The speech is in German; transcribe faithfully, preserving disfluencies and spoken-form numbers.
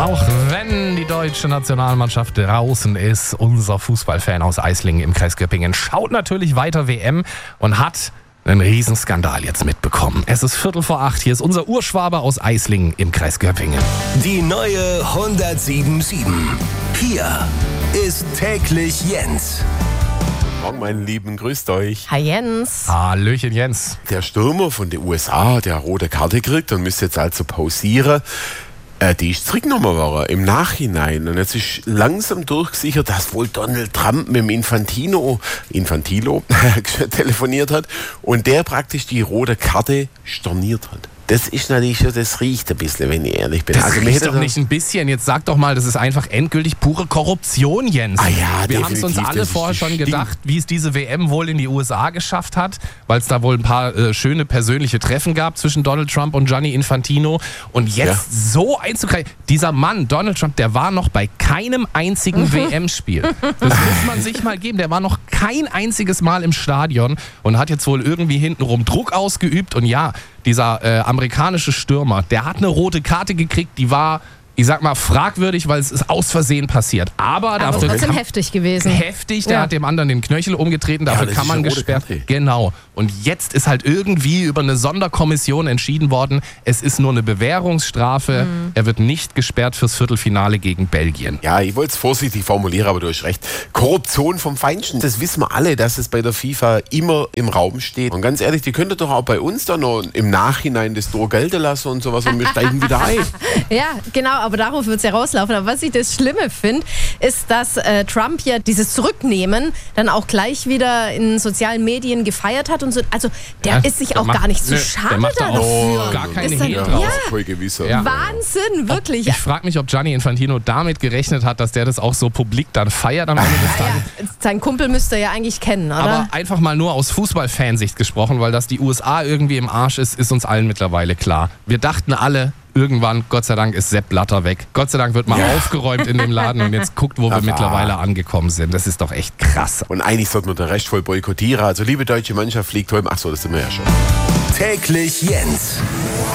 Auch wenn die deutsche Nationalmannschaft draußen ist, unser Fußballfan aus Eislingen im Kreis Göppingen schaut natürlich weiter W M und hat einen Riesenskandal jetzt mitbekommen. Es ist Viertel vor acht. Hier ist unser Urschwabe aus Eislingen im Kreis Göppingen. Die neue hundertsieben Komma sieben. Hier ist täglich Jens. Morgen, meine Lieben, grüßt euch. Hi Jens. Hallöchen Jens. Der Stürmer von den U S A, der eine rote Karte kriegt und müsste jetzt also pausieren, äh, die ist zurückgenommen worden im Nachhinein. Und jetzt ist langsam durchgesichert, dass wohl Donald Trump mit dem Infantino, Infantilo telefoniert hat und der praktisch die rote Karte storniert hat. Das ist natürlich schon, das riecht ein bisschen, wenn ich ehrlich bin. Das also, riecht doch nicht ein bisschen. Jetzt sag doch mal, das ist einfach endgültig pure Korruption, Jens. Ah ja, Wir haben es uns definitiv, alle das ist vorher schon stinkt. gedacht, wie es diese W M wohl in die U S A geschafft hat, weil es da wohl ein paar äh, schöne persönliche Treffen gab zwischen Donald Trump und Gianni Infantino. Und jetzt Ja. so einzugreifen. Dieser Mann, Donald Trump, der war noch bei keinem einzigen W M-Spiel. Das muss man sich mal geben. Der war noch kein einziges Mal im Stadion und hat jetzt wohl irgendwie hintenrum Druck ausgeübt. Und ja, dieser äh, amerikanische Stürmer, der hat eine rote Karte gekriegt, die war, ich sag mal, fragwürdig, weil es ist aus Versehen passiert. Aber, Aber dafür trotzdem kann, heftig gewesen. heftig, der Ja. hat dem anderen den Knöchel umgetreten, dafür das kann ist man eine rote gesperrt. Karte. Genau. Und jetzt ist halt irgendwie über eine Sonderkommission entschieden worden, es ist nur eine Bewährungsstrafe. Mhm. Er wird nicht gesperrt fürs Viertelfinale gegen Belgien. Ja, ich wollte es vorsichtig formulieren, aber du hast recht. Korruption vom Feinsten. Das wissen wir alle, dass es bei der FIFA immer im Raum steht. Und ganz ehrlich, die könnte doch auch bei uns dann noch im Nachhinein das Tor gelten lassen und sowas und wir steigen wieder ein. Ja, genau, aber darauf wird es ja rauslaufen. Aber was ich das Schlimme finde, ist, dass äh, Trump ja dieses Zurücknehmen dann auch gleich wieder in sozialen Medien gefeiert hat und so. Also der Ja, ist sich der auch macht- gar nicht so nö, schade der macht da auch dafür. gar keine Ist dann- Hehl Ja, drauf. Ja. voll gewisser. Ja. Wahnsinn, wirklich. Ich frage mich, ob Gianni Infantino damit gerechnet hat, dass der das auch so publik dann feiert am Ende des Tages. Ja, sein Kumpel müsste er ja eigentlich kennen, oder? Aber einfach mal nur aus Fußballfansicht gesprochen, weil dass die U S A irgendwie im Arsch ist, ist uns allen mittlerweile klar. Wir dachten alle, irgendwann, Gott sei Dank, ist Sepp Blatter weg. Gott sei Dank wird mal Ja. aufgeräumt in dem Laden und jetzt guckt, wo wir Aber- mittlerweile angekommen sind. Das ist doch echt krass. Und eigentlich sollte man den Rest voll boykottieren. Also liebe deutsche Mannschaft, fliegt heute. Ach so, das sind wir ja schon. Täglich Jens.